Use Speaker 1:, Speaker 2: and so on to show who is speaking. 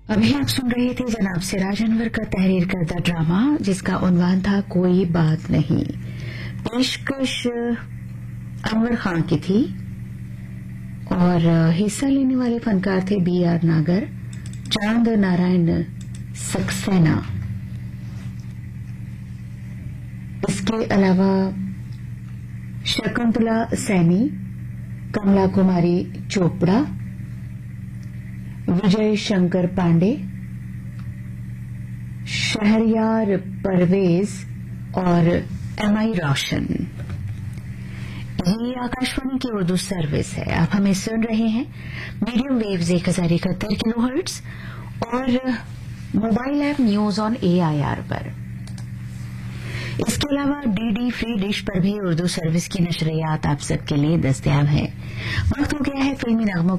Speaker 1: अभी आप सुन रहे थे जनाब सिराज अनवर का तहरीर करदा ड्रामा जिसका उन्वान था कोई बात नहीं। पेशकश अनवर खान की थी और हिस्सा लेने वाले फनकार थे B.R. नागर, चांद नारायण सक्सेना। इसके अलावा शकुंतला सैनी, कमला कुमारी चोपड़ा, विजय शंकर पांडे, शहरयार परवेज और M.I. रोशन। ये आकाशवाणी की उर्दू सर्विस है। आप हमें सुन रहे हैं मीडियम वेव्स 1071 किलोहर्ट्ज और mobile app news on AIR पर। इसके अलावा DD फ्री डिश पर भी उर्दू सर्विस की नशरियात आप सबके लिए दस्तयाब है। वक्त हो गया है फिल्मी नगमों